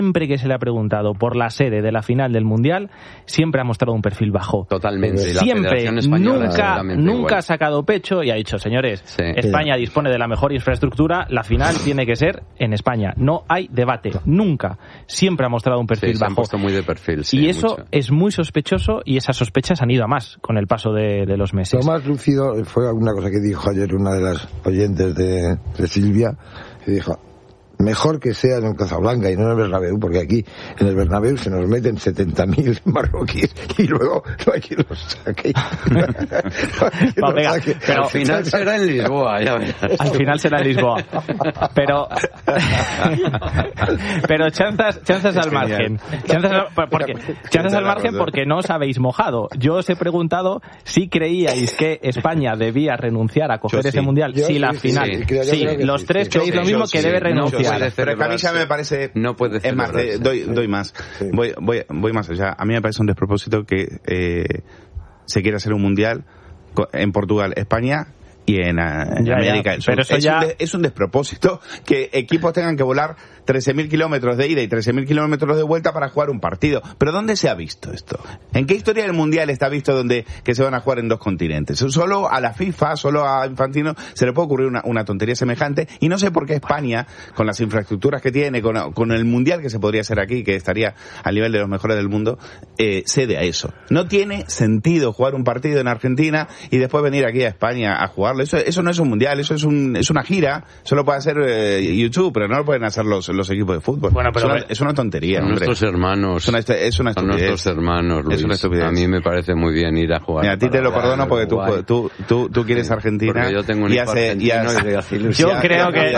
siempre que se le ha preguntado por la sede de la final del Mundial, siempre ha mostrado un perfil bajo. Totalmente. Siempre, nunca ha sacado pecho y ha dicho, señores, España dispone de la mejor infraestructura, la final tiene que ser en España. No hay debate, nunca. Siempre ha mostrado un perfil bajo. Se han puesto muy de perfil, y eso es muy sospechoso, y esas sospechas han ido a más con el paso de los meses. Lo más lúcido fue una cosa que dijo ayer una de las oyentes de Silvia, que dijo: mejor que sea en el Casablanca y no en el Bernabéu, porque aquí en el Bernabéu se nos meten 70.000 marroquíes y luego no hay quien los saque. Pero al final será en Lisboa, ya verás. Al final será en Lisboa. Pero chanzas al margen. Chanzas al margen porque no os habéis mojado. Yo os he preguntado si creíais que España debía renunciar a coger ese Mundial. Sí, la final. Sí, los tres creéis lo mismo, que debe renunciar. Pero que a mí ya me parece... No puede es más, doy más. Sí. Voy más allá. A mí me parece un despropósito que se quiera hacer un Mundial en Portugal, España y en América del Sur. Pero es un despropósito que equipos tengan que volar 13.000 kilómetros de ida y 13.000 kilómetros de vuelta para jugar un partido. ¿Pero dónde se ha visto esto? ¿En qué historia del Mundial está visto que se van a jugar en dos continentes? Solo a la FIFA, solo a Infantino se le puede ocurrir una tontería semejante, y no sé por qué España, con las infraestructuras que tiene, con el Mundial que se podría hacer aquí, que estaría al nivel de los mejores del mundo, cede a eso. No tiene sentido jugar un partido en Argentina y después venir aquí a España a jugarlo. Eso no es un Mundial, eso es una gira. Eso lo puede hacer YouTube, pero no lo pueden hacer los equipos de fútbol. Bueno, pero es una tontería, son hombre. Nuestros hermanos. Es una estupidez. Son nuestros hermanos, Luis. Es una estupidez. A mí me parece muy bien ir a jugar. Mira, a ti te lo perdono porque tú quieres Argentina. Porque yo tengo un hijo argentino y así, yo creo que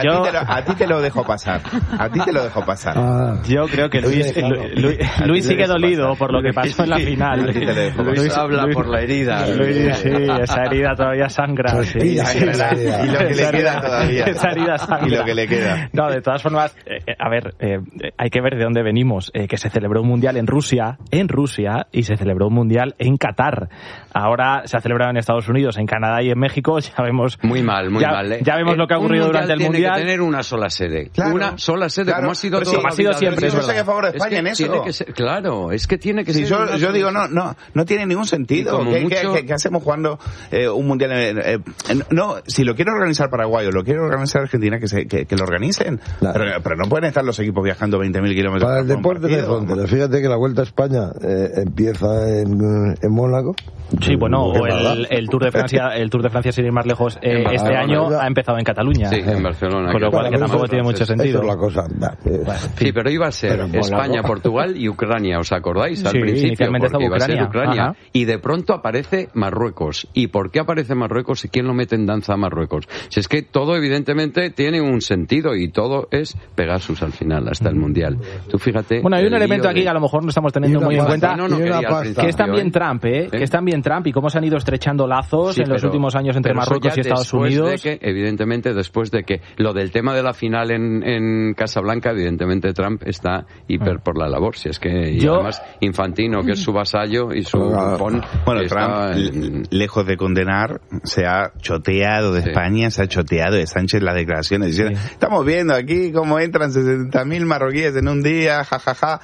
a ti te lo dejo pasar. A ti te lo dejo pasar. Yo creo que Luis sigue dolido por lo que pasó en la final. Luis habla por la herida. Sí, esa herida todavía sangra. Y lo que le queda todavía. Esa herida sangra. Y lo que le queda. No, de todas formas, a ver, hay que ver de dónde venimos. Que se celebró un Mundial en Rusia, y se celebró un Mundial en Qatar. Ahora se ha celebrado en Estados Unidos, en Canadá y en México. Ya vemos... Muy mal. Ya vemos lo que ha ocurrido durante el Mundial. Tiene que tener una sola sede. Claro, una sola sede, como ha sido todo. Como ha sido siempre. Yo estoy a favor de España en eso. Claro, es que tiene que ser. Yo digo, no tiene ningún sentido. ¿Qué hacemos jugando un Mundial? No, si lo quiere organizar Paraguay o lo quiere organizar Argentina, que lo organicen. Claro. Pero no pueden estar los equipos viajando 20.000 kilómetros. Para el deporte de frontera, fíjate que la Vuelta a España empieza en Mónaco. Sí, bueno, o el Tour de Francia, sin ir más lejos, este año ha empezado en Cataluña. Sí, en Barcelona. Con lo cual que tampoco tiene mucho sentido. Es la cosa. Sí, pero iba a ser España, Portugal y Ucrania, ¿os acordáis? Al principio, inicialmente porque iba a ser Ucrania. Ajá. Y de pronto aparece Marruecos. ¿Y por qué aparece Marruecos y quién lo mete en danza a Marruecos? Si es que todo evidentemente tiene un sentido y todo es Pegasus al final, hasta el Mundial. Tú fíjate... Bueno, hay un elemento aquí que a lo mejor no estamos teniendo muy en cuenta, que es también Trump, que es también Trump, y cómo se han ido estrechando lazos en los últimos años entre Marruecos y Estados Unidos. Evidentemente, después de que lo del tema de la final en Casablanca, evidentemente Trump está hiper por la labor. Si es que y además Infantino, que es su vasallo y su bufón. Bueno, Trump, lejos de condenar, se ha choteado de España, se ha choteado de Sánchez las declaraciones diciendo, estamos viendo aquí cómo entran 60.000 marroquíes en un día, jajaja,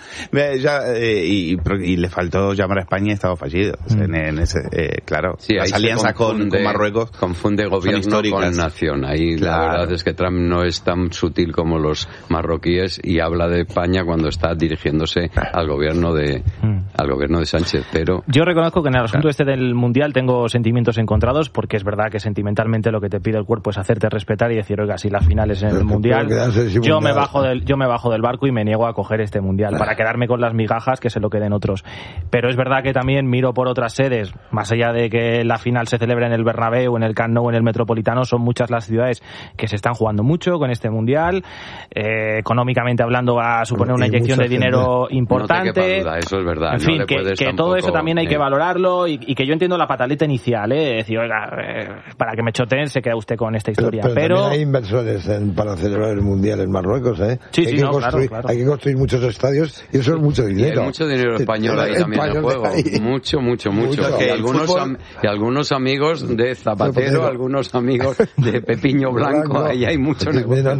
y le faltó llamar a España Estado fallido. En ese, claro, las alianzas con Marruecos confunde gobierno con nación. Ahí la verdad es que Trump no es tan sutil como los marroquíes y habla de España cuando está dirigiéndose al gobierno de Sánchez. Pero yo reconozco que en el asunto del Mundial tengo sentimientos encontrados, porque es verdad que sentimentalmente lo que te pide el cuerpo es hacerte respetar y decir, oiga, si la final es en el Mundial, yo me bajo del barco y me niego a coger este Mundial para quedarme con las migajas, que se lo queden otros. Pero es verdad que también miro por otras sedes, más allá de que la final se celebre en el Bernabéu, en el Camp Nou, en el Metropolitano, son muchas las ciudades que se están jugando mucho con este Mundial. Económicamente hablando va a suponer una inyección de dinero importante. No te quepa duda, eso es verdad. fin, no que todo eso también hay que valorarlo y que yo entiendo la pataleta inicial, decir, oiga, para que me choteen se queda usted con esta historia. Pero hay inversores para celebrar el Mundial en Marruecos, Sí, claro. Hay que construir muchos estadios y eso es mucho dinero. Hay mucho dinero español ahí también en juego. Mucho. Y algunos amigos de Zapatero, algunos amigos de Pepiño Blanco, ahí hay mucho negocio.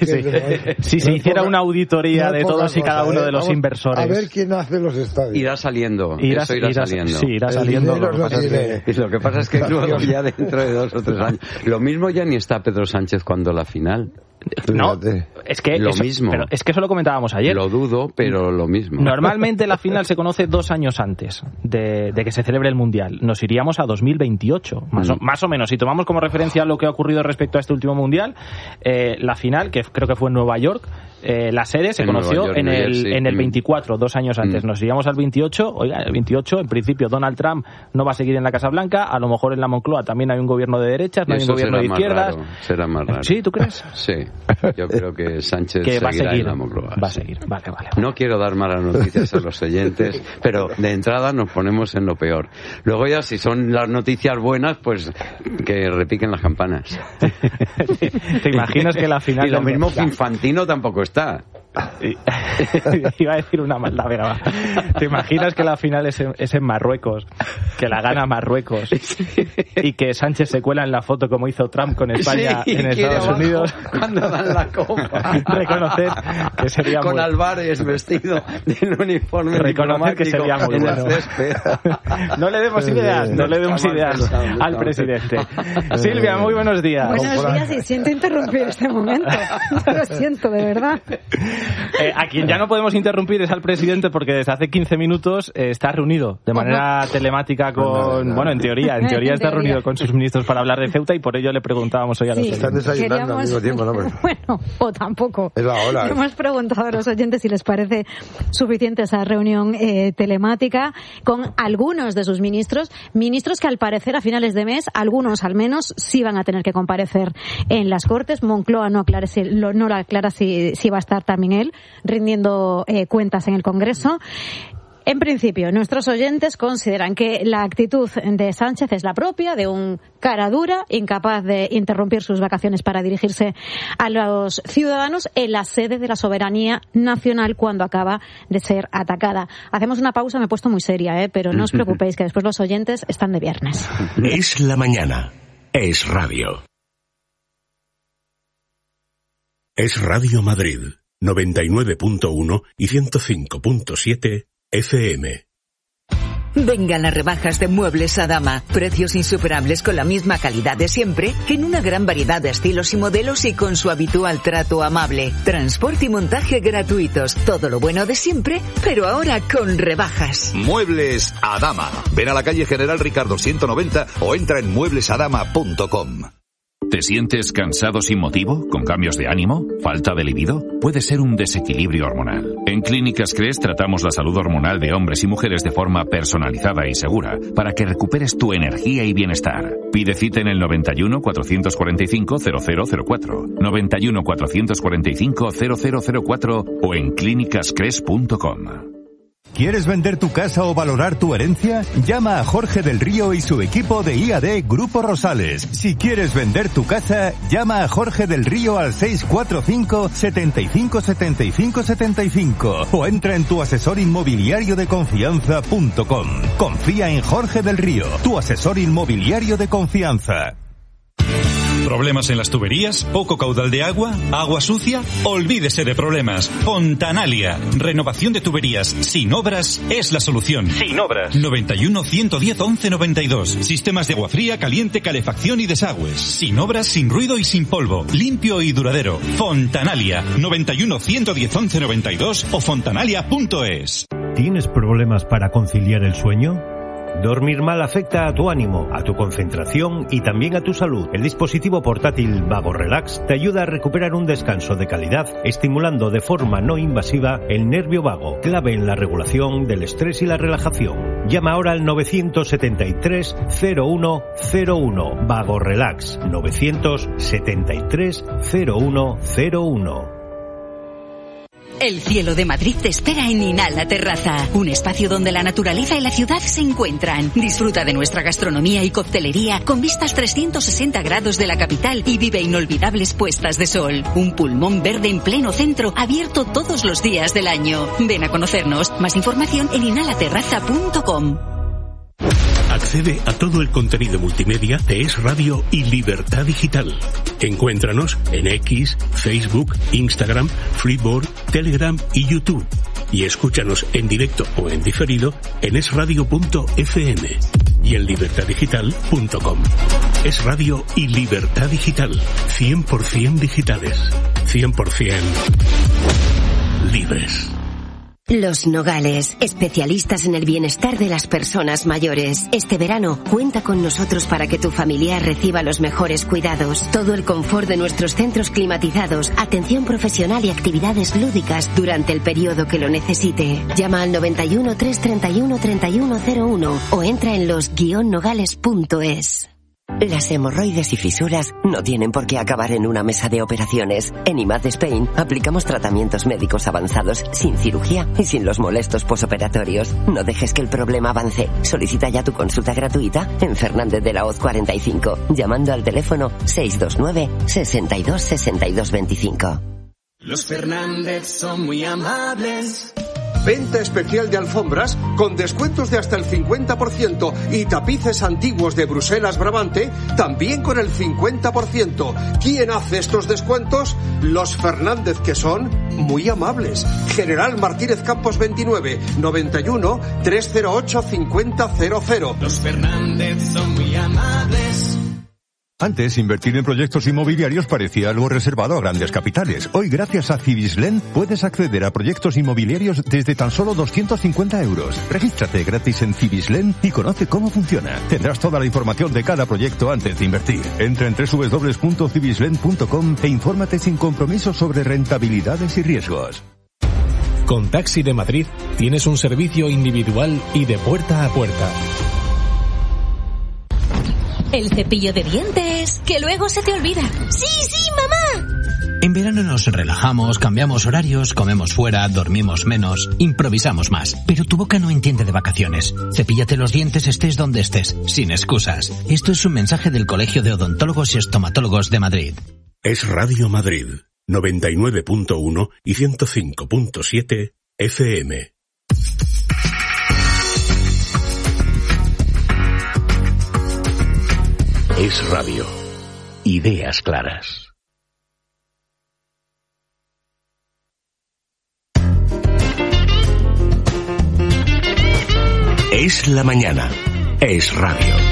Si se hiciera una auditoría de todos y cada uno de los inversores. A ver quién hace los estadios. Irá saliendo. Sí, irá saliendo. Lo que pasa es que luego ya dentro de 2 o 3 años. Lo mismo ya ni está Pedro Sánchez cuando la final. No, es que lo mismo. Pero es que eso lo comentábamos ayer. Lo dudo, pero lo mismo. Normalmente la final se conoce 2 años antes de que se celebre el Mundial. Nos iríamos a 2028, más o menos. Si tomamos como referencia lo que ha ocurrido respecto a este último Mundial, la final, que creo que fue en Nueva York, la sede se conoció en el 24, 2 años antes. Nos iríamos al 28. Oiga, el 28, en principio, Donald Trump no va a seguir en la Casa Blanca. A lo mejor en la Moncloa también hay un gobierno de derechas, no hay un gobierno de izquierdas. Será más raro. ¿Sí, tú crees? Sí. Yo creo que Sánchez seguirá en la Moncloa. Va a seguir. Vale. No quiero dar malas noticias a los oyentes, pero de entrada nos ponemos en lo peor. Luego ya, si son las noticias buenas, pues que repiquen las campanas. ¿Te imaginas que la final... Y lo mismo que Infantino tampoco está. Iba a decir una maldad, pero ¿te imaginas que la final es en Marruecos, que la gana Marruecos y que Sánchez se cuela en la foto como hizo Trump con España en Estados Unidos cuando dan la copa? Reconocer que sería con Álvarez vestido del uniforme, reconocer que sería muy bueno. No le demos ideas al presidente. Silvia, muy buenos días. Buenos días, y siento interrumpir este momento. Lo siento, de verdad. A quien ya no podemos interrumpir es al presidente, porque desde hace 15 minutos está reunido de manera telemática con... Bueno, en teoría está reunido con sus ministros para hablar de Ceuta, y por ello le preguntábamos hoy a los oyentes. Están desayunando al mismo tiempo, ¿no? Bueno, o tampoco. Es la hora. Hemos preguntado a los oyentes si les parece suficiente esa reunión telemática con algunos de sus ministros que al parecer a finales de mes, algunos al menos, sí van a tener que comparecer en las Cortes. Moncloa no aclara si va a estar también él rindiendo cuentas en el Congreso. En principio, nuestros oyentes consideran que la actitud de Sánchez es la propia de un cara dura, incapaz de interrumpir sus vacaciones para dirigirse a los ciudadanos en la sede de la soberanía nacional cuando acaba de ser atacada. Hacemos una pausa, me he puesto muy seria, pero no os preocupéis, que después los oyentes están de viernes. Es la mañana. Es radio. Es Radio Madrid, 99.1 y 105.7 FM. Vengan las rebajas de Muebles Adama. Precios insuperables con la misma calidad de siempre, en una gran variedad de estilos y modelos y con su habitual trato amable. Transporte y montaje gratuitos. Todo lo bueno de siempre, pero ahora con rebajas. Muebles Adama. Ven a la calle General Ricardo 190 o entra en mueblesadama.com. ¿Te sientes cansado sin motivo? ¿Con cambios de ánimo? ¿Falta de libido? Puede ser un desequilibrio hormonal. En Clínicas Cres tratamos la salud hormonal de hombres y mujeres de forma personalizada y segura para que recuperes tu energía y bienestar. Pide cita en el 91 445 0004, 91 445 0004 o en clínicascres.com. ¿Quieres vender tu casa o valorar tu herencia? Llama a Jorge del Río y su equipo de IAD Grupo Rosales. Si quieres vender tu casa, llama a Jorge del Río al 645 75 75 75 o entra en tuasesorinmobiliariodeconfianza.com. Confía en Jorge del Río, tu asesor inmobiliario de confianza. ¿Problemas en las tuberías? ¿Poco caudal de agua? ¿Agua sucia? Olvídese de problemas. Fontanalia. Renovación de tuberías sin obras es la solución. Sin obras. 91 110 11 92. Sistemas de agua fría, caliente, calefacción y desagües. Sin obras, sin ruido y sin polvo. Limpio y duradero. Fontanalia. 91 110 11 92 o fontanalia.es. ¿Tienes problemas para conciliar el sueño? Dormir mal afecta a tu ánimo, a tu concentración y también a tu salud. El dispositivo portátil Vago Relax te ayuda a recuperar un descanso de calidad, estimulando de forma no invasiva el nervio vago, clave en la regulación del estrés y la relajación. Llama ahora al 973 0101. Vago Relax, 973 0101. El cielo de Madrid te espera en Inhala Terraza, un espacio donde la naturaleza y la ciudad se encuentran. Disfruta de nuestra gastronomía y coctelería con vistas 360 grados de la capital y vive inolvidables puestas de sol. Un pulmón verde en pleno centro, abierto todos los días del año. Ven a conocernos. Más información en inhalaterraza.com. Accede a todo el contenido multimedia de Es Radio y Libertad Digital. Encuéntranos en X, Facebook, Instagram, Flipboard, Telegram y YouTube. Y escúchanos en directo o en diferido en esradio.fm y en libertaddigital.com. Es Radio y Libertad Digital. 100% digitales. 100% libres. Los Nogales, especialistas en el bienestar de las personas mayores. Este verano, cuenta con nosotros para que tu familiar reciba los mejores cuidados. Todo el confort de nuestros centros climatizados, atención profesional y actividades lúdicas durante el periodo que lo necesite. Llama al 91 331 3101 o entra en los-nogales.es. Las hemorroides y fisuras no tienen por qué acabar en una mesa de operaciones. En IMAD Spain aplicamos tratamientos médicos avanzados sin cirugía y sin los molestos posoperatorios. No dejes que el problema avance. Solicita ya tu consulta gratuita en Fernández de la Hoz 45, llamando al teléfono 629 62 62 25. Los Fernández son muy amables. Venta especial de alfombras con descuentos de hasta el 50% y tapices antiguos de Bruselas Brabante también con el 50%. ¿Quién hace estos descuentos? Los Fernández, que son muy amables. General Martínez Campos 29, 91 308 5000. Los Fernández son muy amables. Antes, invertir en proyectos inmobiliarios parecía algo reservado a grandes capitales. Hoy, gracias a Cibislen, puedes acceder a proyectos inmobiliarios desde tan solo 250 euros. Regístrate gratis en Cibislen y conoce cómo funciona. Tendrás toda la información de cada proyecto antes de invertir. Entra en www.cibislen.com e infórmate sin compromiso sobre rentabilidades y riesgos. Con Taxi de Madrid tienes un servicio individual y de puerta a puerta. El cepillo de dientes, que luego se te olvida. ¡Sí, sí, mamá! En verano nos relajamos, cambiamos horarios, comemos fuera, dormimos menos, improvisamos más. Pero tu boca no entiende de vacaciones. Cepíllate los dientes estés donde estés, sin excusas. Esto es un mensaje del Colegio de Odontólogos y Estomatólogos de Madrid. Es Radio Madrid, 99.1 y 105.7 FM. Es Radio. Ideas claras. Es la mañana. Es Radio.